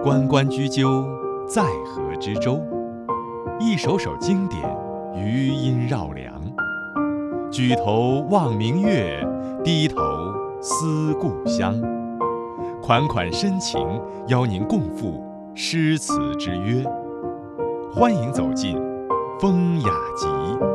关关雎鸠，在河之洲。一首首经典，余音绕梁。举头望明月，低头思故乡。款款深情，邀您共赴诗词之约。欢迎走进风雅集。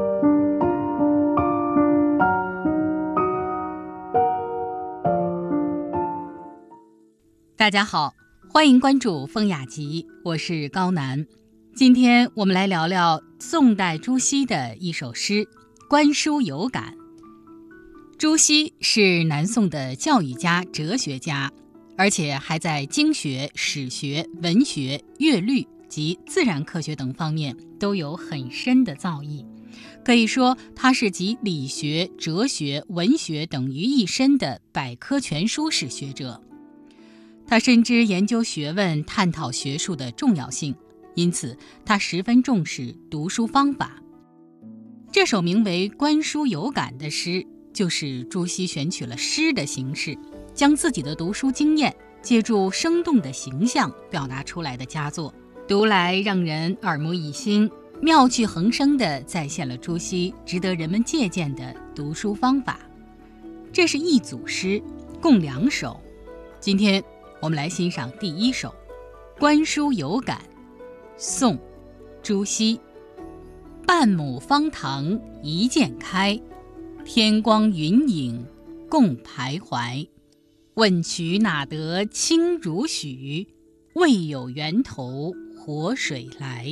大家好，欢迎关注风雅集，我是高楠。今天我们来聊聊宋代朱熹的一首诗《观书有感》。朱熹是南宋的教育家、哲学家，而且还在经学、史学、文学、乐律及自然科学等方面都有很深的造诣。可以说，他是集理学、哲学、文学等于一身的百科全书式学者。他深知研究学问、探讨学术的重要性，因此他十分重视读书方法。这首名为《观书有感》的诗，就是朱熹选取了诗的形式，将自己的读书经验借助生动的形象表达出来的佳作，读来让人耳目一新，妙趣横生地再现了朱熹值得人们借鉴的读书方法。这是一组诗，共2首。今天我们来欣赏第一首《观书有感》，宋·朱熹。半亩方塘一鉴开，天光云影共徘徊。问渠哪得清如许？为有源头活水来。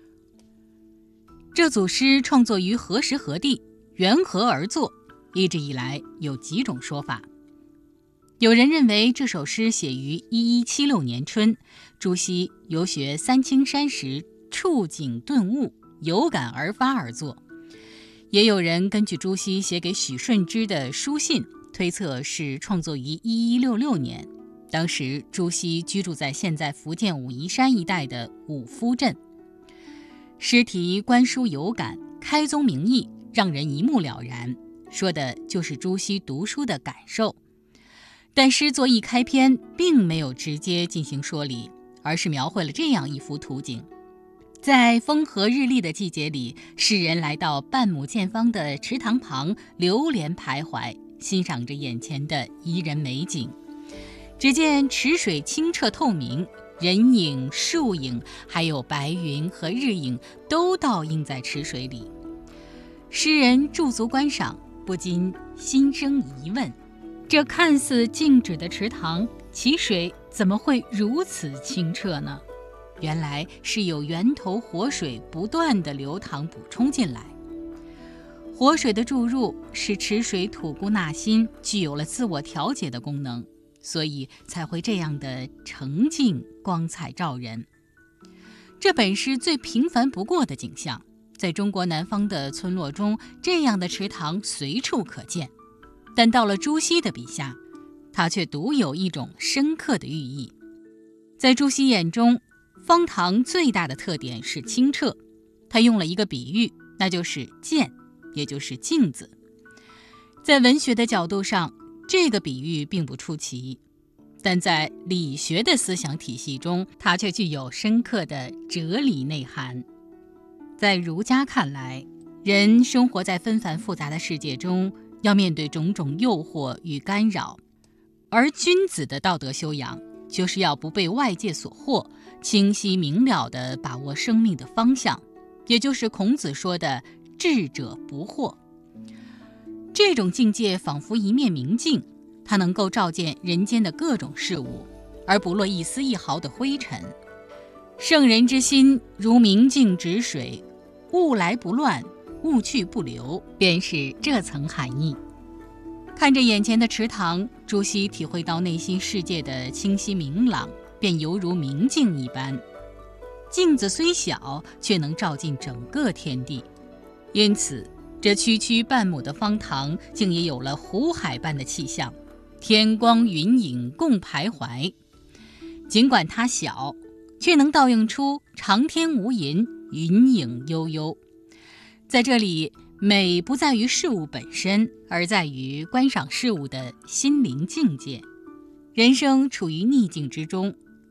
这组诗创作于何时何地，缘何而作？一直以来有几种说法。有人认为这首诗写于1176年春，朱熹游学三清山时触景顿悟，有感而发而作。也有人根据朱熹写给许顺之的书信，推测是创作于1166年。当时朱熹居住在现在福建武夷山一带的五夫镇。诗题观书有感，开宗明义，让人一目了然，说的就是朱熹读书的感受。但诗作一开篇并没有直接进行说理，而是描绘了这样一幅图景。在风和日丽的季节里，诗人来到半亩见方的池塘旁，流连徘徊，欣赏着眼前的宜人美景。只见池水清澈透明，人影、树影还有白云和日影都倒映在池水里。诗人驻足观赏，不禁心生疑问，这看似静止的池塘，其水怎么会如此清澈呢？原来是有源头活水不断的流淌补充进来。活水的注入使池水吐故纳新，具有了自我调节的功能，所以才会这样的澄净光彩照人。这本是最平凡不过的景象，在中国南方的村落中，这样的池塘随处可见。但到了朱熹的笔下，它却独有一种深刻的寓意。在朱熹眼中，方塘最大的特点是清澈，他用了一个比喻，那就是鉴，也就是镜子。在文学的角度上，这个比喻并不出奇，但在理学的思想体系中，它却具有深刻的哲理内涵。在儒家看来，人生活在纷繁复杂的世界中，要面对种种诱惑与干扰，而君子的道德修养就是要不被外界所惑，清晰明了地把握生命的方向，也就是孔子说的智者不惑。这种境界仿佛一面明镜，它能够照见人间的各种事物，而不落一丝一毫的灰尘。圣人之心如明镜止水，物来不乱，物去不流，便是这层含义。看着眼前的池塘，朱熹体会到内心世界的清晰明朗，便犹如明镜一般。镜子虽小，却能照进整个天地。因此，这区区半亩的方塘，竟也有了湖海般的气象，天光云影共徘徊。尽管它小，却能倒映出长天无垠，云影悠悠。在这里，美不在于事物本身，而在于观赏事物的心灵境界。人生处于逆境之中，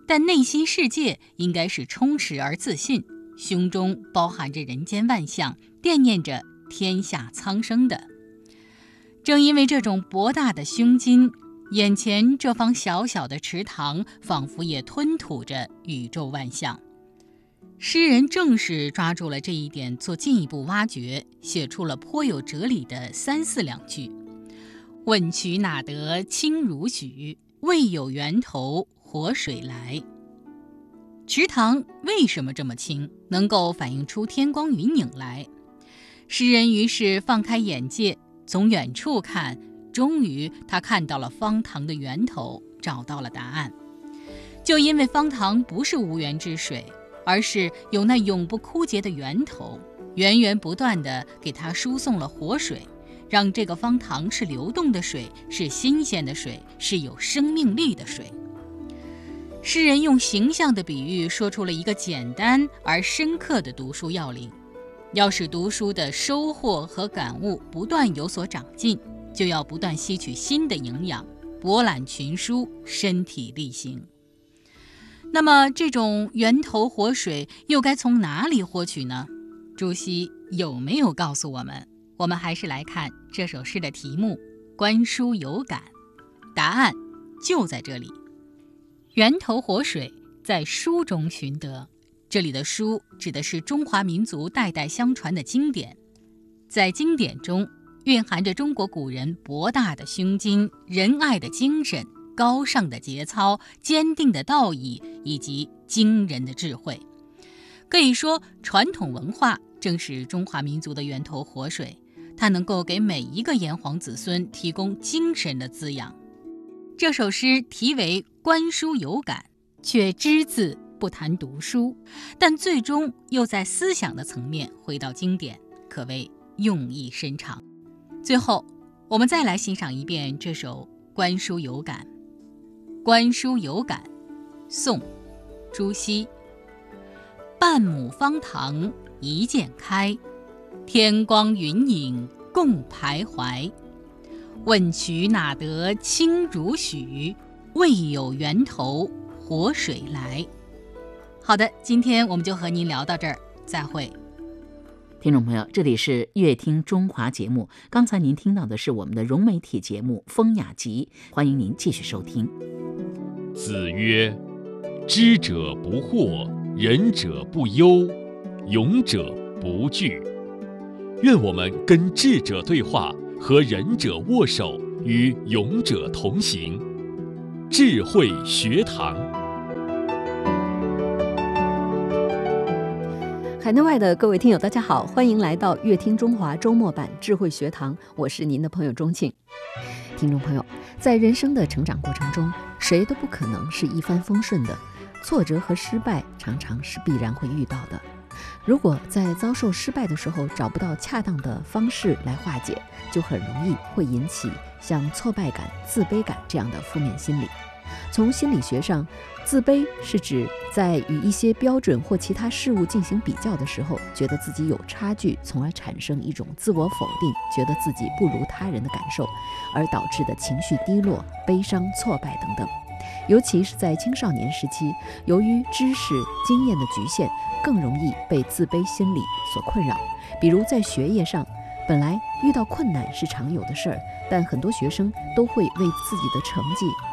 但内心世界应该是充实而自信，胸中包含着人间万象，惦念着天下苍生的。正因为这种博大的胸襟，眼前这方小小的池塘仿佛也吞吐着宇宙万象。诗人正是抓住了这一点做进一步挖掘，写出了颇有哲理的3、4两句：问渠哪得清如许，为有源头活水来。池塘为什么这么清，能够反映出天光云影来？诗人于是放开眼界，从远处看，终于他看到了方塘的源头，找到了答案。就因为方塘不是无源之水，而是有那永不枯竭的源头，源源不断地给他输送了活水，让这个方塘是流动的水，是新鲜的水，是有生命力的水。诗人用形象的比喻说出了一个简单而深刻的读书要领：要使读书的收获和感悟不断有所长进，就要不断吸取新的营养，博览群书，身体力行。那么这种源头活水又该从哪里获取呢？朱熹有没有告诉我们？我们还是来看这首诗的题目《观书有感》，答案就在这里。源头活水在书中寻得，这里的书指的是中华民族代代相传的经典，在经典中蕴含着中国古人博大的胸襟、仁爱的精神、高尚的节操、坚定的道义以及惊人的智慧。可以说，传统文化正是中华民族的源头活水，它能够给每一个炎黄子孙提供精神的滋养。这首诗题为《观书有感》，却只字不谈读书，但最终又在思想的层面回到经典，可谓用意深长。最后，我们再来欣赏一遍这首《观书有感》。《观书有感》，宋·朱熹。半亩方塘一鉴开，天光云影共徘徊。问渠哪得清如许，为有源头活水来。好的，今天我们就和您聊到这儿，再会。 听众朋友，这里是乐听中华节目，刚才您听到的是我们的融媒体节目《风雅集》，欢迎您继续收听。 子曰：知者不惑，仁者不忧，勇者不惧。愿我们跟智者对话，和仁者握手，与勇者同行。智慧学堂。 海内外的各位听友大家好，欢迎来到乐听中华周末版智慧学堂，我是您的朋友钟庆。听众朋友，在人生的成长过程中，谁都不可能是一帆风顺的，挫折和失败常常是必然会遇到的。如果在遭受失败的时候找不到恰当的方式来化解，就很容易会引起像挫败感、自卑感这样的负面心理。从心理学上，自卑是指在与一些标准或其他事物进行比较的时候，觉得自己有差距，从而产生一种自我否定，觉得自己不如他人的感受，而导致的情绪低落、悲伤、挫败等等。尤其是在青少年时期，由于知识、经验的局限，更容易被自卑心理所困扰。比如在学业上，本来遇到困难是常有的事儿，但很多学生都会为自己的成绩